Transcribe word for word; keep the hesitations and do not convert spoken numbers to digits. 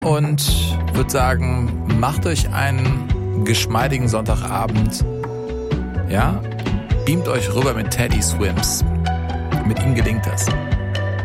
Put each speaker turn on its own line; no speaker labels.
und würde sagen, macht euch einen geschmeidigen Sonntagabend. Ja, beamt euch rüber mit Teddy Swims. Mit ihm gelingt das.